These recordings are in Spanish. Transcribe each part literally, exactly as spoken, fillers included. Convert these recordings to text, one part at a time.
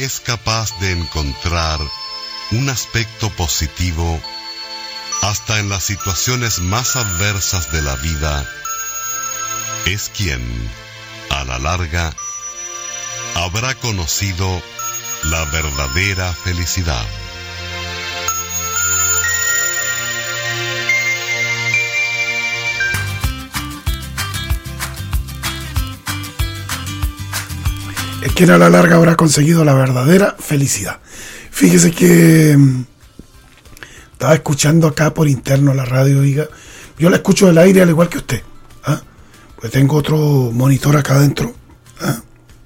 es capaz de encontrar un aspecto positivo hasta en las situaciones más adversas de la vida, es quien, a la larga, habrá conocido la verdadera felicidad. Es quien a la larga habrá conseguido la verdadera felicidad. Fíjese que mmm, estaba escuchando acá por interno la radio, oiga. Yo la escucho del aire al igual que usted. ¿Ah? Pues tengo otro monitor acá adentro. ¿Ah?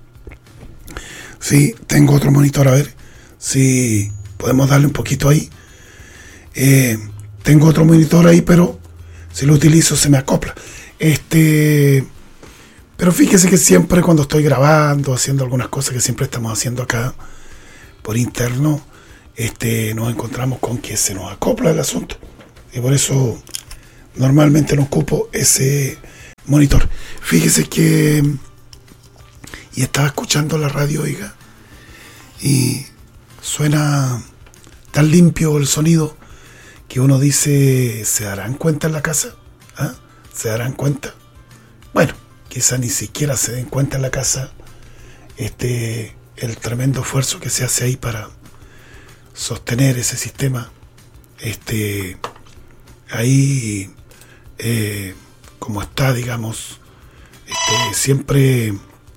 Sí, tengo otro monitor, a ver si podemos darle un poquito ahí. Eh, tengo otro monitor ahí, pero si lo utilizo se me acopla. Este... Pero fíjese que siempre cuando estoy grabando, haciendo algunas cosas que siempre estamos haciendo acá por interno, este, nos encontramos con que se nos acopla el asunto. Y por eso normalmente no ocupo ese monitor. Fíjese que... Y estaba escuchando la radio, oiga, y suena tan limpio el sonido que uno dice, ¿se darán cuenta en la casa? ¿Ah? ¿Se darán cuenta? Bueno, quizá ni siquiera se den cuenta en la casa este, el tremendo esfuerzo que se hace ahí para sostener ese sistema este, ahí eh, como está, digamos, este, siempre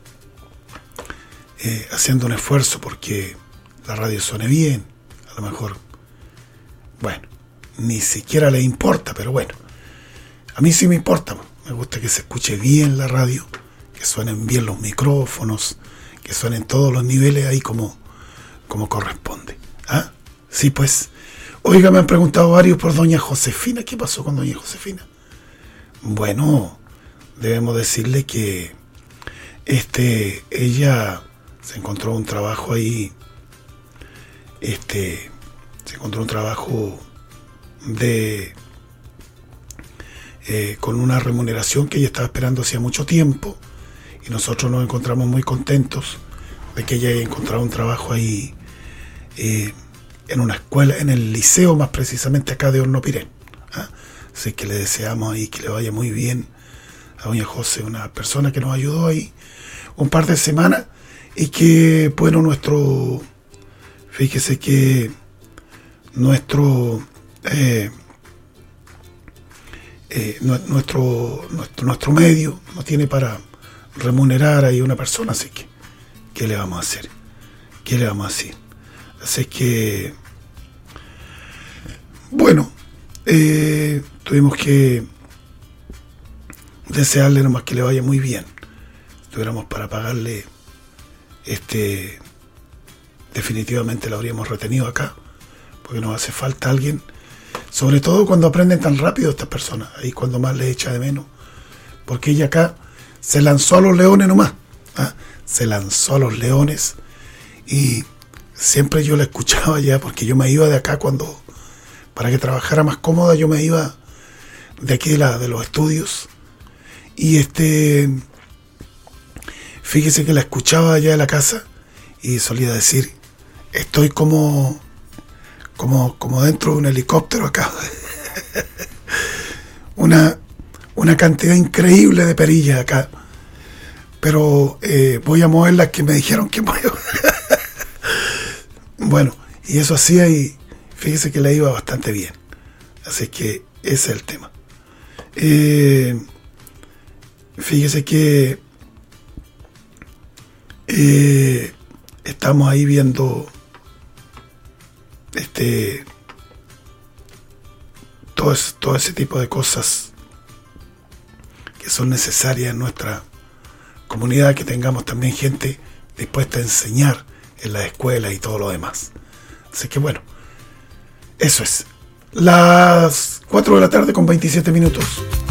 eh, haciendo un esfuerzo porque la radio suene bien. A lo mejor, bueno, ni siquiera le importa, pero bueno, a mí sí me importa. Me gusta que se escuche bien la radio, que suenen bien los micrófonos, que suenen todos los niveles ahí como, como corresponde. ¿Ah? Sí, pues. Oiga, me han preguntado varios por doña Josefina. ¿Qué pasó con doña Josefina? Bueno, debemos decirle que este, ella se encontró un trabajo ahí, este, se encontró un trabajo de... Eh, con una remuneración que ella estaba esperando hacía mucho tiempo, y nosotros nos encontramos muy contentos de que ella haya encontrado un trabajo ahí eh, en una escuela, en el liceo más precisamente acá de Hornopirén. ¿Ah? Así que le deseamos ahí que le vaya muy bien a doña José, una persona que nos ayudó ahí un par de semanas y que, bueno, nuestro, fíjese que nuestro eh, Eh, nuestro, nuestro nuestro medio no tiene para remunerar ahí a una persona, así que ¿qué le vamos a hacer? ¿Qué le vamos a decir? Así que bueno, eh, tuvimos que desearle nomás que le vaya muy bien. Si tuviéramos para pagarle, este definitivamente lo habríamos retenido acá, porque nos hace falta alguien. Sobre todo cuando aprenden tan rápido estas personas, ahí cuando más les echa de menos. Porque ella acá se lanzó a los leones nomás. ¿Ah? Se lanzó a los leones y siempre yo la escuchaba ya, porque yo me iba de acá cuando, para que trabajara más cómoda, yo me iba de aquí de, la, de los estudios. Y este, fíjese que la escuchaba allá de la casa y solía decir, estoy como... Como, como dentro de un helicóptero acá. una, una cantidad increíble de perillas acá. Pero eh, voy a mover las que me dijeron que mueva. Bueno, y eso hacía y fíjese que le iba bastante bien. Así que ese es el tema. Eh, fíjese que eh, estamos ahí viendo... Este, todo, es, todo ese tipo de cosas que son necesarias en nuestra comunidad, que tengamos también gente dispuesta a enseñar en las escuelas y todo lo demás. Así que bueno, eso es. Las cuatro de la tarde con veintisiete minutos.